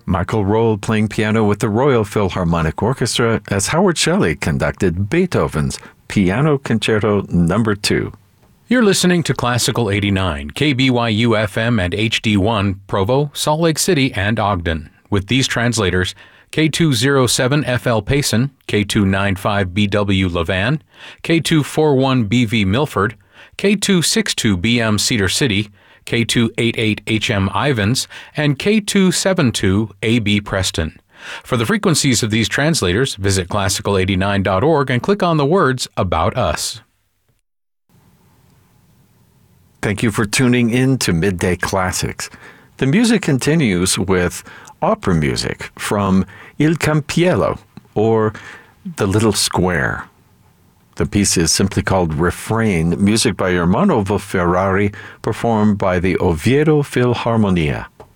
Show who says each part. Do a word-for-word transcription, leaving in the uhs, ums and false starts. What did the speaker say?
Speaker 1: Michael Roll playing piano with the Royal Philharmonic Orchestra as Howard Shelley conducted Beethoven's Piano Concerto Number two.
Speaker 2: You're listening to Classical eighty-nine, K B Y U F M and H D one, Provo, Salt Lake City, and Ogden. With these translators, K two oh seven F L Payson, K two ninety-five B W Levan, K two forty-one B V Milford, K two sixty-two B M Cedar City, K two eighty-eight H M Ivins, and K two seventy-two A B Preston. For the frequencies of these translators, visit classical eighty-nine dot org and click on the words About Us.
Speaker 1: Thank you for tuning in to Midday Classics. The music continues with opera music from Il Campiello, or The Little Square. The piece is simply called Refrain, music by Ermanno Ferrari, performed by the Oviedo Philharmonia.